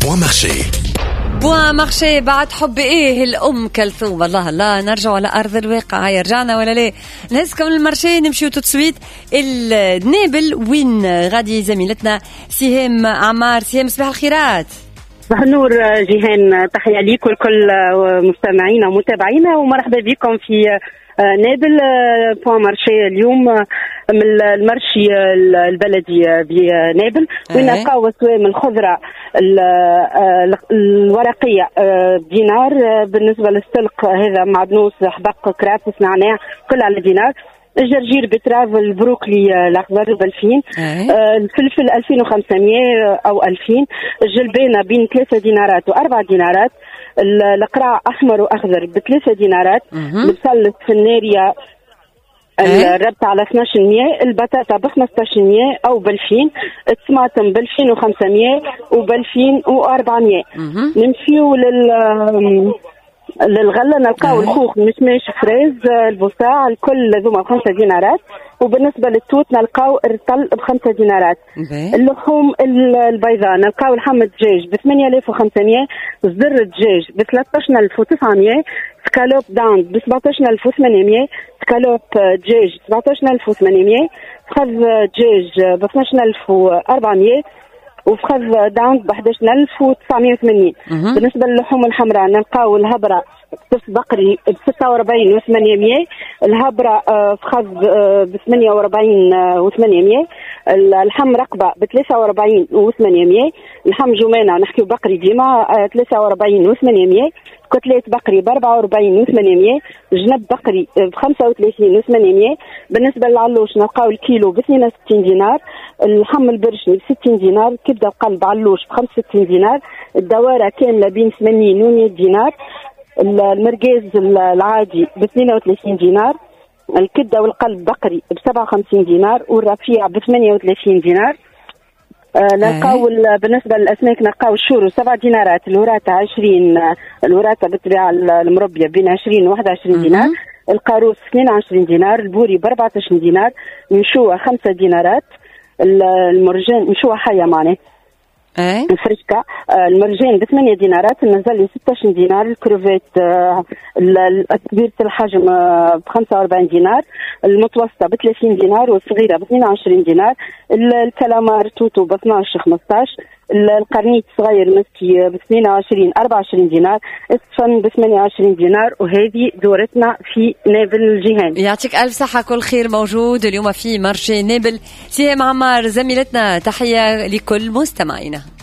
بوان مارشي بعد حب ايه الام كلثوم. والله لا نرجع على ارض الواقع. هاي رجعنا ولا ليه؟ نهزكم المارشي نمشيو تسويت النابل وين غادي زميلتنا سهام عمار. سهام صباح الخيرات. صباح النور جيهان، تحية ليك ولكل مستمعينا ومتابعينا ومرحبا بكم في نابل بوان مارشي اليوم من المرشي البلدي بنابل وين نلقاو اسوام الخضره الورقيه دينار. بالنسبه للسلق هذا معدنوس حبق كرافس نعناع كل على دينار. الجرجير بتراف البروكلي الاخضر ب2000. الفلفل 2500 او 2000. الجلبانه بين 3 دينارات و4 دينارات. القراع احمر واخضر ب3 دينارات. البصل السناريه الربطة على 1200. البطاطا ب1500 او ب2000. الطماطم ب2500 وب2400. نمشيو للغله نلقاو الخوخ مشماش فريز البصاع الكل ذوما ب5 دينارات. وبالنسبه للتوت نلقاو الرطل ب5 دينارات. اللحوم البيضاء نلقاو لحم الدجاج ب8500. صدر الدجاج ب13900. سكالوب داند ب17800. سكالوب دجاج 17800. فخذ دجاج ب12400. وفخذ داند ب11980. بالنسبه للحوم الحمراء نلقاو الهبره طف بقري ب46,800. الهبره فخذ ب48,800. اللحم رقبه ب43,800. اللحم جمانه نحكيو بقري ديما 43,800. كتلات بقري ب44,800. جنب بقري ب35,800. بالنسبه للعلوش نلقاو الكيلو ب62 دينار. اللحم البرشني ب60 دينار. كبده وقلب علوش ب65 دينار. الدواره كامله بين 80 و100 دينار. المرقاز العادي ب32 دينار. الكبده والقلب بقري ب57 دينار. والرفيع ب38 دينار. نلقاو بالنسبه للاسماك نلقاو الشورو 7 دينارات. الوراتا 20. الوراتا بالطبيعه المربيه بين 20 و 21 دينار. القاروس 22 دينار. البوري ب14 دينار. مشوه 5 دينارات. المرجان مشوه حيه معناه الفرشكه. المرجان ب8 دينارات. النزلي 16 دينار. الكروفيت الكبيرة الحجم ب45 دينار. المتوسطه ب30 دينار. والصغيره ب22 دينار. الكلامار توتو ب12 15. القرنيت صغير مسكي ب22 24 دينار. الصفن ب28 دينار. وهذه دورتنا في نابل الجيهان. يعطيك الف صحه كل خير موجود اليوم في مارشي نابل. سهام عمار زميلتنا، تحيه لكل مستمعينا.